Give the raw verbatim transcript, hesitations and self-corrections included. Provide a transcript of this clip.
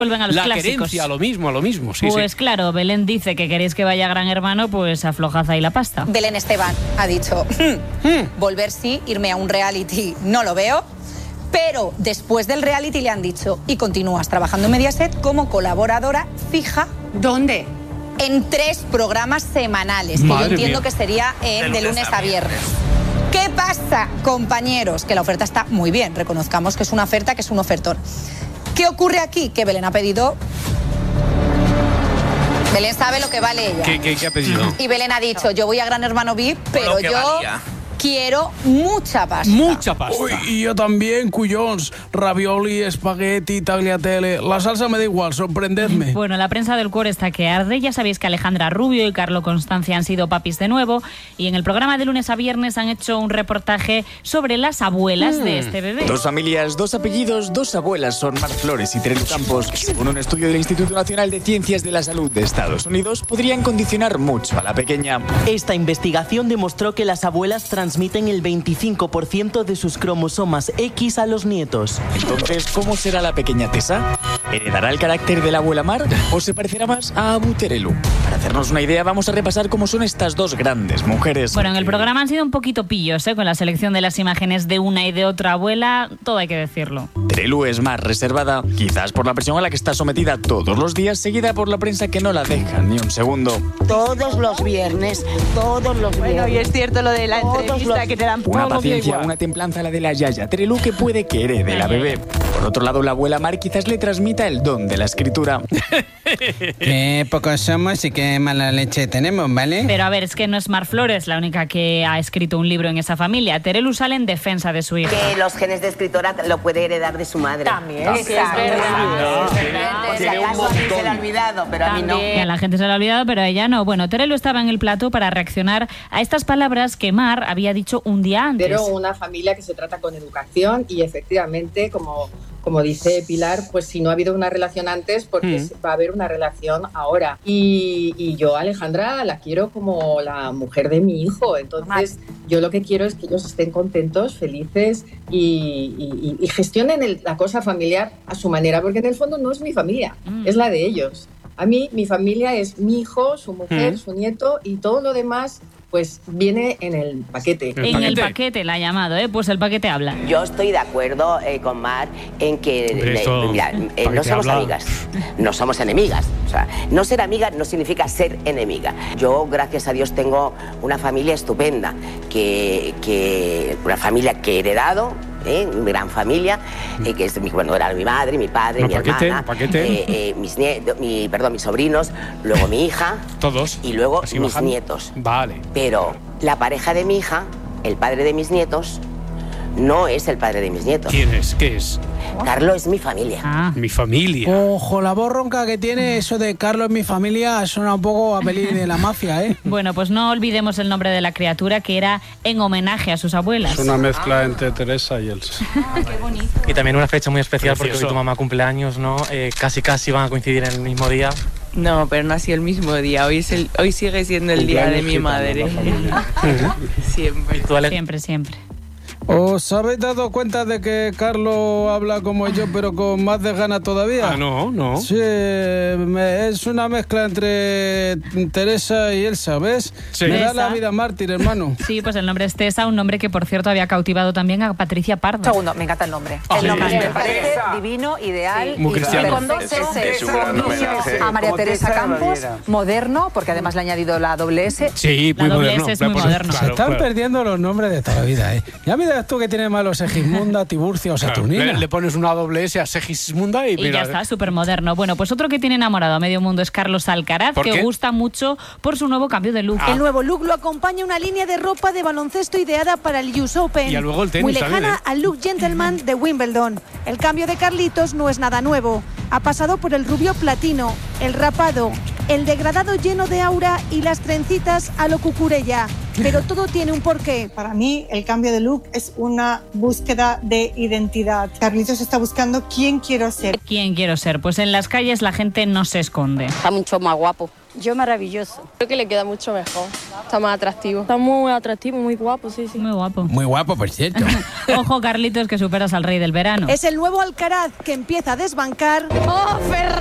Vuelven a los la clásicos. querencia, lo mismo, lo mismo. Sí, pues sí. claro, Belén dice que queréis que vaya Gran Hermano, pues aflojad ahí la pasta. Belén Esteban ha dicho, hmm, volver sí, irme a un reality no lo veo, pero después del reality le han dicho, y continúas trabajando en Mediaset como colaboradora fija. ¿Dónde? En tres programas semanales, Madre que yo entiendo mía. que sería en, de lunes a viernes. ¿Qué pasa, compañeros? Que la oferta está muy bien, reconozcamos que es una oferta, que es un ofertón. ¿Qué ocurre aquí? Que Belén ha pedido... Belén sabe lo que vale ella. ¿Qué, qué, qué ha pedido? Y Belén ha dicho, yo voy a Gran Hermano V I P, pero que yo valía. quiero mucha pasta. Mucha pasta. Uy, y yo también, cuyons, ravioli, espagueti, tagliatelle. La salsa me da igual, sorprendedme. Bueno, la prensa del cuore está que arde. Ya sabéis que Alejandra Rubio y Carlo Constancia han sido papis de nuevo. Y en el programa de lunes a viernes han hecho un reportaje sobre las abuelas mm. de este bebé. Dos familias, dos apellidos, dos abuelas son Mar Flores y Terelu Campos. Según un estudio del Instituto Nacional de Ciencias de la Salud de Estados Unidos, podrían condicionar mucho a la pequeña. Esta investigación demostró que las abuelas transmiten el veinticinco por ciento de sus cromosomas X a los nietos. Entonces, ¿cómo será la pequeña Tessa? ¿Heredará el carácter de la abuela Mar o se parecerá más a Abu Terelu? Para hacernos una idea, vamos a repasar cómo son estas dos grandes mujeres. Bueno, en el programa han sido un poquito pillos, ¿eh? Con la selección de las imágenes de una y de otra abuela, todo hay que decirlo. Terelu es más reservada, quizás por la presión a la que está sometida todos los días, seguida por la prensa que no la deja ni un segundo. Todos los viernes, todos los viernes. Bueno, y es cierto lo de la entrevista que te dan Una todo paciencia, igual. una templanza la de la yaya Terelu que puede que herede la bebé. Por otro lado, la abuela Mar quizás le transmita el don de la escritura. Qué pocos somos y qué mala leche tenemos, ¿vale? Pero a ver, es que no es Mar Flores la única que ha escrito un libro en esa familia. Terelu sale en defensa de su hija. Que los genes de escritora lo puede heredar de su madre. También. Sí, es verdad. Tiene- Si tiene un acaso a mí se montón. le ha olvidado, pero a mí no. Que a la gente se lo ha olvidado, pero a ella no. Bueno, Terelu estaba en el plató para reaccionar a estas palabras que Mar había dicho un día antes. Pero una familia que se trata con educación y efectivamente, como, como dice Pilar, pues si no ha habido una relación antes, porque Mm. va a haber una relación ahora. Y, y yo, Alejandra, la quiero como la mujer de mi hijo. Entonces, yo lo que quiero es que ellos estén contentos, felices y, y- y gestionen el- la cosa familiar a su manera, porque en el fondo no es mi familia, Mm. es la de ellos. A mí, mi familia es mi hijo, su mujer, Mm. su nieto y todo lo demás, pues viene en el paquete. El en el paquete. paquete la ha llamado, ¿eh? Pues el paquete habla. Yo estoy de acuerdo eh, con Mar en que Hombre, le- esto, mira, eh, ¿para no qué somos habla? amigas, no somos enemigas. O sea, no ser amiga no significa ser enemiga. Yo, gracias a Dios, tengo una familia estupenda, que, que una familia que he heredado. ¿Eh? Una gran familia, eh, que es mi, bueno, era mi madre, mi padre, No, mi paquete, hermana, paquete. eh, eh, mis, nie- mi, perdón, mis sobrinos, luego mi hija Todos. y luego Así mis bajando. nietos. Vale. Pero la pareja de mi hija, el padre de mis nietos, no es el padre de mis nietos. ¿Quién es? ¿Qué es? Carlos es mi familia. Ah. Mi familia. Ojo, la voz ronca que tiene eso de Carlos en mi familia suena un poco a peli de la mafia, ¿eh? Bueno, pues no olvidemos el nombre de la criatura, que era en homenaje a sus abuelas. Es una mezcla entre Teresa y Elsa. Y también una fecha muy especial porque Precioso. hoy tu mamá cumpleaños, ¿no? Eh, casi casi van a coincidir en el mismo día. No, pero no ha sido el mismo día. Hoy, es el, hoy sigue siendo el día de mi madre. Siempre. ¿Y tú, Ale? Siempre, siempre. ¿Os habéis dado cuenta de que Carlos habla como yo, pero con más desgana todavía? Ah, no, no. Sí, me- es una mezcla entre Teresa y Elsa, ¿ves? Sí. Me da Tessa. la vida mártir, hermano. Sí, pues el nombre es Tessa, un nombre que, por cierto, había cautivado también a Patricia Pardo. Segundo, me encanta el nombre. Ah, el nombre sí. me parece divino, ideal. Muy y cristiano. con dos S. Es un gran homenaje. A María Como Teresa Tessa Campos, Baviera. moderno, porque además le ha añadido la doble S. Sí, La muy doble moderno. S es claro, muy por- moderno. Se claro, están claro. perdiendo los nombres de toda la vida, ¿eh? Ya miras tú que tiene malos Segismunda, Tiburcia o Claro, Saturnina. le, le pones una doble S a Segismunda y, Y mira. ya está, súper moderno. Bueno, pues otro que tiene enamorado a medio mundo es Carlos Alcaraz, ¿Por que qué? gusta mucho por su nuevo cambio de look. Ah. El nuevo look lo acompaña una línea de ropa de baloncesto ideada para el U S Open. Y luego el tenis muy lejana también, ¿eh? al look gentleman de Wimbledon. El cambio de Carlitos no es nada nuevo. Ha pasado por el rubio platino, el rapado, el degradado lleno de aura y las trencitas a lo Cucurella. Pero todo tiene un porqué. Para mí, el cambio de look es una búsqueda de identidad. Carlitos está buscando quién quiero ser. ¿Quién quiero ser? Pues en las calles la gente no se esconde. Está mucho más guapo. Yo maravilloso. Creo que le queda mucho mejor. Está más atractivo. Está muy atractivo, muy guapo, sí, sí. Muy guapo. Muy guapo, por cierto. Ojo, Carlitos, que superas al rey del verano. Es el nuevo Alcaraz que empieza a desbancar. ¡Oh, Ferran!